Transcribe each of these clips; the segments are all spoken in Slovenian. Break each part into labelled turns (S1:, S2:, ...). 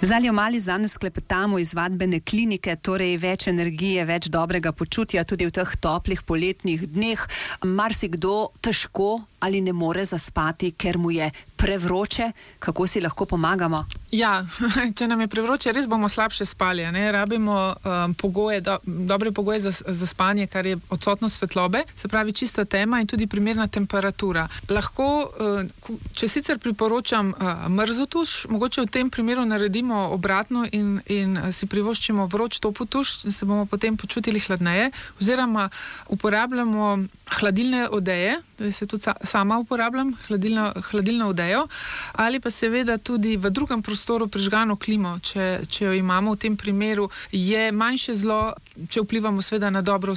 S1: Z Aljo Malic danes klepetamo iz vadbene klinike, torej več energije, več dobrega počutja tudi v teh toplih poletnih dneh. Marsikdo težko ali ne more zaspati, ker mu je prevroče. Kako si lahko pomagamo?
S2: Ja, če nam je prevroče, res bomo slabše spali. Rabimo dobre pogoje za spanje, kar je odsotnost svetlobe, se pravi čista tema in tudi primerna temperatura. Lahko, če sicer priporočam mrzo tuš, mogoče v tem primeru naredimo obratno in si privoščimo vroč topel tuš, da se bomo potem počutili hladneje, oziroma uporabljamo hladilne odeje, da se tudi sama uporabljam, hladilno odejo, ali pa seveda tudi v drugem prostoru prižgano klimo, če jo imamo v tem primeru, je manjše zlo, če vplivamo seveda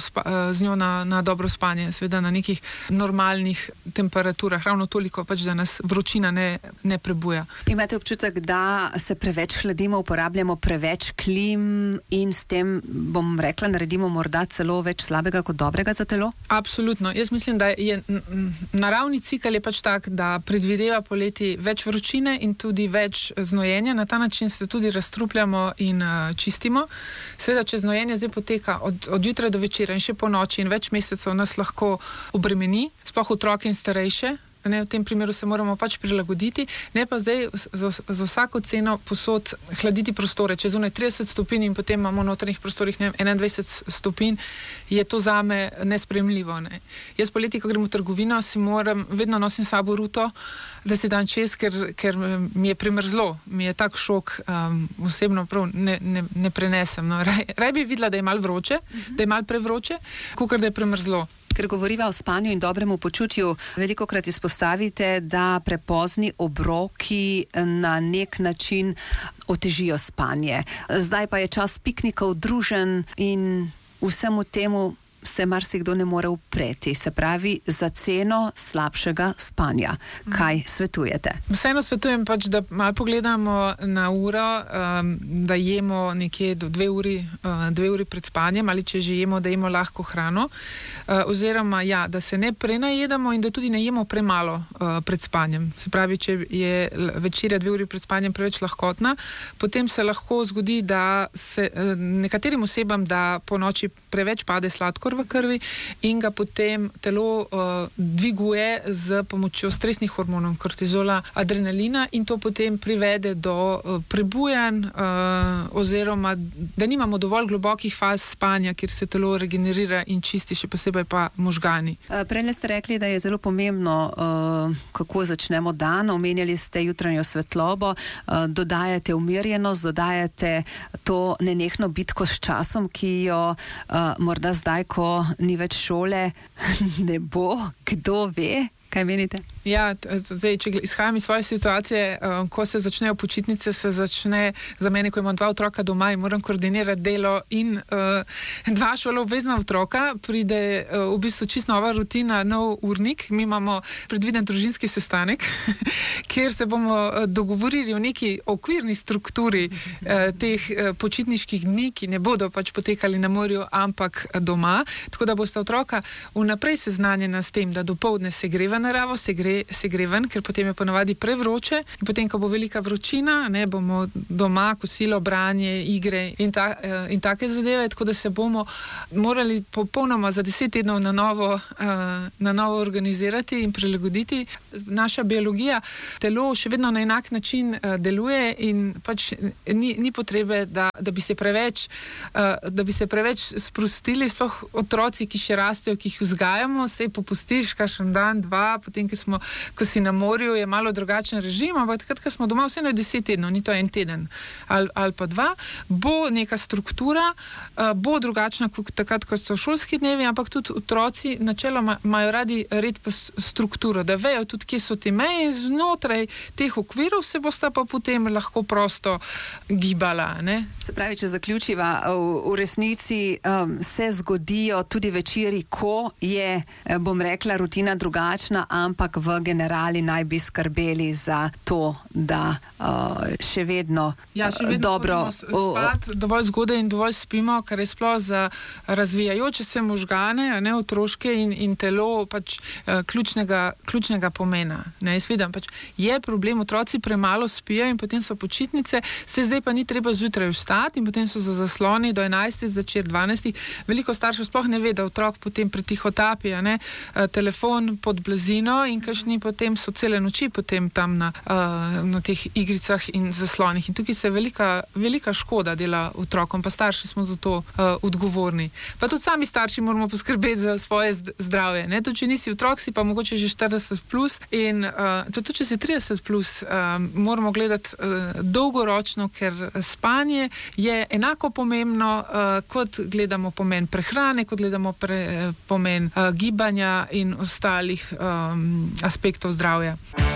S2: z njo na dobro spanje, seveda na nekih normalnih temperaturah, ravno toliko pač, da nas vročina ne prebuja.
S1: Imate občutek, da se preveč hladimo, uporabljamo preveč klim in s tem, bom rekla, naredimo morda celo več slabega kot dobrega za telo?
S2: Absolutno. Jaz mislim, da je naravni cikel je pač tak, da predvideva poleti več vročine in tudi več znojenja. Na ta način se tudi razstrupljamo in čistimo. Seveda, če znojenje zdaj poteka od jutra do večera in še po noči in več mesecev nas lahko obremeni, sploh otroke in starejše. V tem primeru se moramo pač prilagoditi, ne pa zdaj za vsako ceno posod hladiti prostore. Če zunaj 30 stopinj in potem imamo v notranjih prostorih 21 stopinj, je to zame nesprejemljivo. Jaz poleti, ko grem v trgovino, vedno nosim sabo ruto, da si dan čez, ker mi je primrzlo. Mi je tak šok, osebno prav ne prenesem. Raj bi videla, da je malo vroče, da je malo prevroče, kakor da je primrzlo.
S1: Ker govoriva o spanju in dobremu počutju, velikokrat izpostavite, da prepozni obroki na nek način otežijo spanje. Zdaj pa je čas piknikov, druženj in vsemu temu se marsikdo ne more upreti. Se pravi, za ceno slabšega spanja. Kaj svetujete?
S2: Vseeno svetujem pač, da malo pogledamo na uro, da jemo nekje do 2 uri pred spanjem, ali če že jemo, da jemo lahko hrano. Oziroma, da se ne prenajedamo in da tudi ne jemo premalo pred spanjem. Se pravi, če je večerja 2 uri pred spanjem preveč lahkotna, potem se lahko zgodi, da se nekaterim osebam, da po noči preveč pade sladkor v krvi in ga potem telo dviguje z pomočjo stresnih hormonov, kortizola, adrenalina in to potem privede do prebujanj oziroma, da nimamo dovolj globokih faz spanja, kjer se telo regenerira in čisti, še posebej pa možgani.
S1: Prej ste rekli, da je zelo pomembno, kako začnemo dan. Omenjali ste jutranjo svetlobo, dodajate umirjenost, dodajate to nenehno bitko s časom, ki jo morda zdaj, ko ni več šole, ne bo, kdo ve. Kaj menite?
S2: Ja, zdaj, če izhajam iz svoje situacije, ko se začnejo počitnice, se začne za mene, ko imam 2 otroka doma in moram koordinirati delo in 2 šolo obvezna otroka, pride v bistvu čisto nova rutina, nov urnik. Mi imamo predviden družinski sestanek, kjer se bomo dogovorili o neki okvirni strukturi teh počitniških dni, ki ne bodo pač potekali na morju, ampak doma. Tako da boste otroka vnaprej seznanjena s tem, da dopoldne se gre v naravo, se gre ven, ker potem je ponavadi prevroče in potem, ko bo velika vročina, bomo doma, kosilo, branje, igre in take zadeve, tako da se bomo morali popolnoma za 10 tednov na novo organizirati in prilagoditi. Naša biologija, telo še vedno na enak način deluje in pač ni potrebe, da bi se preveč sprostili, sploh otroci, ki še rastejo, ki jih vzgajamo, se popustiš kakšen dan, 2, potem, ko si na morju, je malo drugačen režim, ampak takrat, ko smo doma, vse na 10 tednov, ni to 1 teden ali pa 2, bo neka struktura, bo drugačna kot takrat, ko so šolski dnevi, ampak tudi otroci načeloma imajo radi red pa strukturo, da vejo tudi, kje so te meje, znotraj teh okvirov se bosta pa potem lahko prosto gibala.
S1: Se pravi, če zaključiva, v resnici se zgodijo tudi večeri, ko je, bom rekla, rutina drugačna, pomembna, ampak v generali naj bi skrbeli za to, da še vedno dobro
S2: spati, dovolj zgodaj in dovolj spimo, kar je sploh za razvijajoče se možgane, ne, otroške in telo pač ključnega pomena. Ne, jaz vidim, pač je problem, otroci premalo spijo in potem so počitnice, zdaj pa ni treba zjutraj vstati in potem so za zasloni do 11, začer 12. Veliko staršev sploh ne ve, da otrok potem pretihotapi, ne, telefon pod blazino in kakšni potem so cele noči potem tam na teh igricah in zaslonih. In tukaj se velika škoda dela otrokom, pa starši smo za to odgovorni. Pa tudi sami starši moramo poskrbeti za svoje zdravje. Ne? Tudi, če nisi otrok, si pa mogoče že 40+ in tudi, če si 30+, moramo gledati dolgoročno, ker spanje je enako pomembno, kot gledamo pomen prehrane, kot gledamo pomen gibanja in ostalih aspektov zdravja.